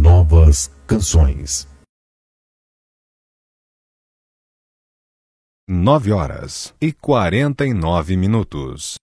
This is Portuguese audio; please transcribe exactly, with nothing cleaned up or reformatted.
novas canções. Nove horas e quarenta e nove minutos.